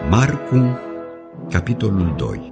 Marcu, capitolul 2.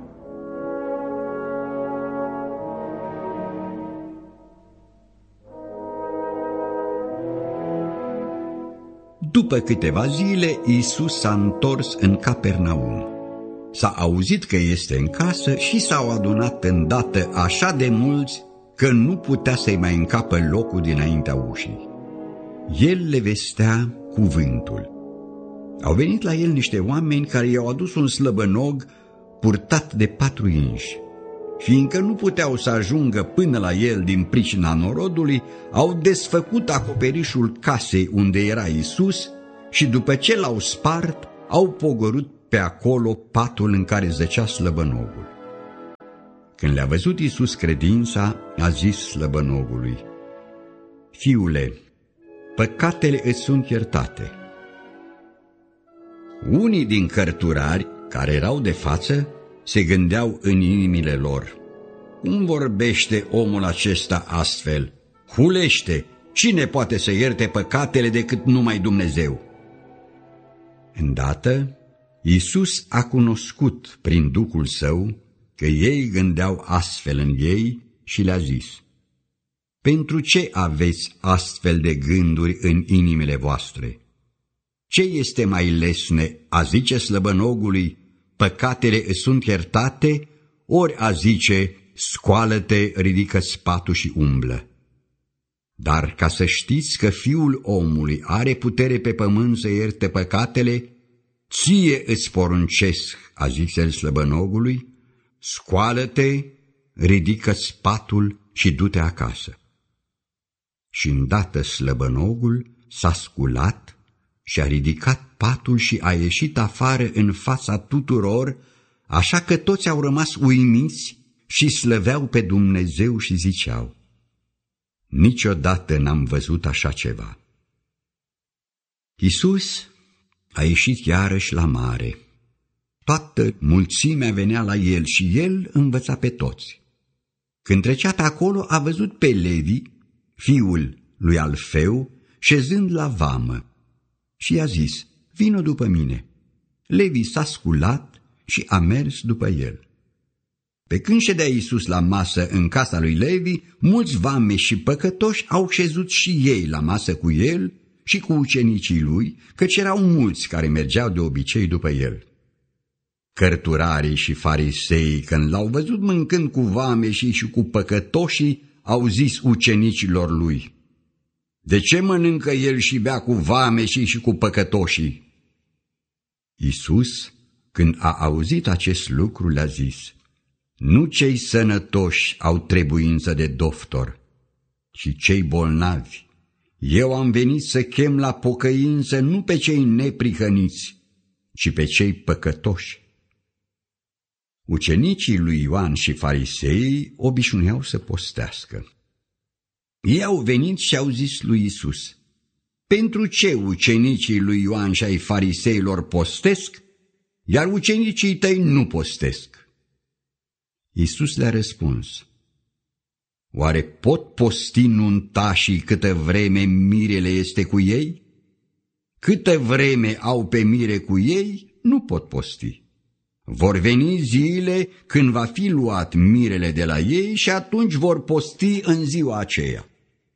După câteva zile, Iisus s-a întors în Capernaum. S-a auzit că este în casă și s-au adunat îndată așa de mulți că nu putea să-i mai încapă locul dinaintea ușii. El le vestea cuvântul. Au venit la el niște oameni care i-au adus un slăbănog purtat de 4 inși. Fiindcă nu puteau să ajungă până la el din pricina norodului, au desfăcut acoperișul casei unde era Iisus și după ce l-au spart, au pogorât pe acolo patul în care zăcea slăbănogul. Când le-a văzut Iisus credința, a zis slăbănogului: Fiule, păcatele îți sunt iertate. Unii din cărturari care erau de față se gândeau în inimile lor: cum vorbește omul acesta astfel? Hulește! Cine poate să ierte păcatele decât numai Dumnezeu? Îndată, Iisus a cunoscut prin Duhul Său că ei gândeau astfel în ei și le-a zis: pentru ce aveți astfel de gânduri în inimile voastre? Ce este mai lesne, a zice slăbănogului: păcatele îți sunt iertate, ori a zice: scoală-te, ridică-ți patul și umblă? Dar ca să știți că Fiul omului are putere pe pământ să ierte păcatele, ție îți poruncesc, a zis el slăbănogului, scoală-te, ridică-ți patul și du-te acasă. Și îndată slăbănogul s-a sculat și a ridicat patul și a ieșit afară în fața tuturor, așa că toți au rămas uimiți și slăveau pe Dumnezeu și ziceau: niciodată n-am văzut așa ceva. Iisus a ieșit iarăși la mare. Toată mulțimea venea la el și el învăța pe toți. Când trecea pe acolo, a văzut pe Levi, fiul lui Alfeu, șezând la vamă și i-a zis: vino după mine. Levi s-a sculat și a mers după el. Pe când ședea Iisus la masă în casa lui Levi, mulți vameși și păcătoși au șezut și ei la masă cu el și cu ucenicii lui, căci erau mulți care mergeau de obicei după el. Cărturarii și fariseii, când l-au văzut mâncând cu vameșii și cu păcătoșii, au zis ucenicilor lui: de ce mănâncă el și bea cu vameșii și cu păcătoșii? Iisus, când a auzit acest lucru, le-a zis: nu cei sănătoși au trebuință de doctor, ci cei bolnavi. Eu am venit să chem la pocăință nu pe cei neprihăniți, ci pe cei păcătoși. Ucenicii lui Ioan și fariseii obișnuiau să postească. Ei au venit și au zis lui Iisus: pentru ce ucenicii lui Ioan și ai fariseilor postesc, iar ucenicii tăi nu postesc? Iisus le-a răspuns: oare pot posti nuntașii câtă vreme mirele este cu ei? Câtă vreme au pe mire cu ei, nu pot posti. Vor veni zile când va fi luat mirele de la ei și atunci vor posti în ziua aceea.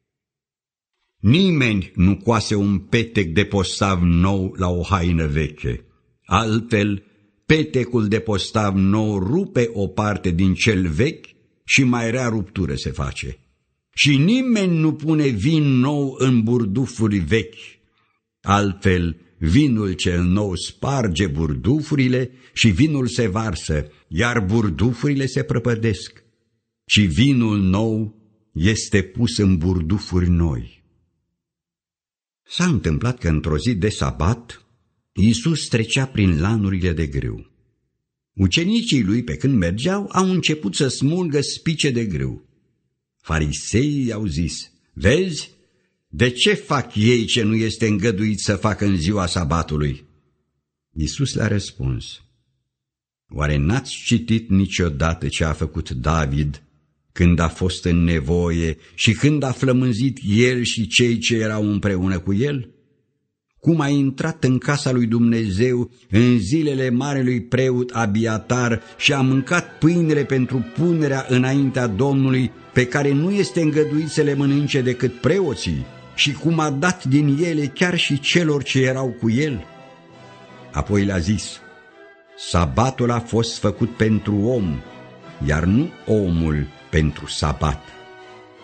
Nimeni nu coase un petec de postav nou la o haină veche. Altfel, petecul de postav nou rupe o parte din cel vechi și mai rea ruptură se face. Și nimeni nu pune vin nou în burdufuri vechi. Altfel, vinul cel nou sparge burdufurile și vinul se varsă, iar burdufurile se prăpădesc. Și vinul nou este pus în burdufuri noi. S-a întâmplat că într-o zi de sabat, Iisus trecea prin lanurile de grâu. Ucenicii lui, pe când mergeau, au început să smulgă spice de grâu. Fariseii au zis: vezi, de ce fac ei ce nu este îngăduit să facă în ziua sabatului? Iisus le-a răspuns: oare n-ați citit niciodată ce a făcut David când a fost în nevoie și când a flămânzit el și cei ce erau împreună cu el? cum a intrat în casa lui Dumnezeu în zilele marelui preot Abiatar și a mâncat pâinile pentru punerea înaintea Domnului, pe care nu este îngăduit să le mănânce decât preoții, și cum a dat din ele chiar și celor ce erau cu el? Apoi le-a zis: sabatul a fost făcut pentru om, iar nu omul pentru sabat.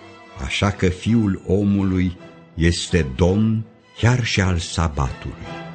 Așa că Fiul omului este Domn chiar și al sabatului.